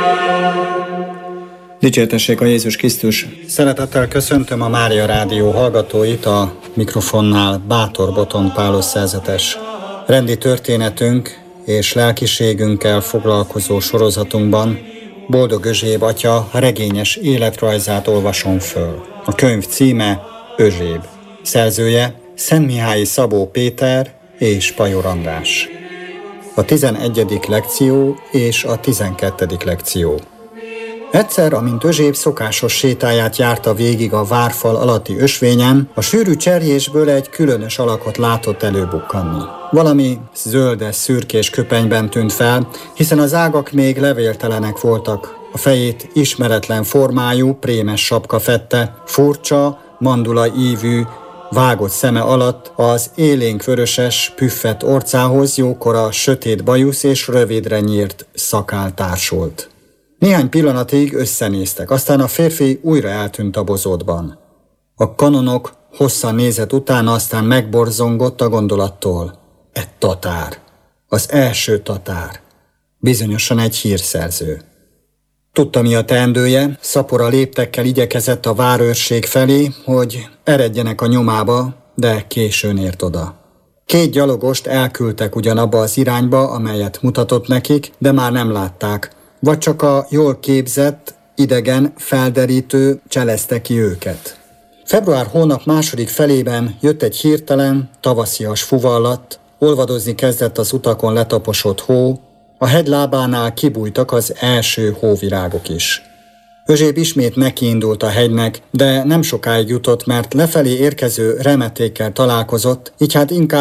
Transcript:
Dicsértessék a Jézus Krisztus! Szeretettel köszöntöm a Mária Rádió hallgatóit, a mikrofonnál Bátor Botond Pálos szerzetes. Rendi történetünk és lelkiségünkkel foglalkozó sorozatunkban Boldog Özséb atya regényes életrajzát olvasom föl. A könyv címe Özséb. Szerzője Szentmihályi Szabó Péter és Pajor András. A 11. lekció és a 12. lekció. Egyszer, amint Özséb szokásos sétáját járta végig a várfal alatti ösvényen, a sűrű cserjésből egy különös alakot látott előbukkanni. Valami zöldes, szürkés köpenyben tűnt fel, hiszen az ágak még levéltelenek voltak. A fejét ismeretlen formájú, prémes sapka fedte, furcsa, mandula ívű, vágott szeme alatt az élénk vöröses, püffett orcához jókora sötét bajusz és rövidre nyírt szakál társult. Néhány pillanatig összenéztek, aztán a férfi újra eltűnt a bozótban. A kanonok hosszan nézett utána, aztán megborzongott a gondolattól. Egy tatár. Az első tatár. Bizonyosan egy hírszerző. Tudta, mi a teendője, szapora léptekkel igyekezett a várőrség felé, hogy eredjenek a nyomába, de későn ért oda. 2 gyalogost elküldtek ugyanabba az irányba, amelyet mutatott nekik, de már nem látták, vagy csak a jól képzett, idegen, felderítő cselezte ki őket. Február hónap második felében jött egy hirtelen, tavaszias fuvallat, olvadozni kezdett az utakon letaposott hó, a hegy lábánál kibújtak az első hóvirágok is. Özséb ismét nekiindult a hegynek, de nem sokáig jutott, mert lefelé érkező remetékkel találkozott, így hát inkább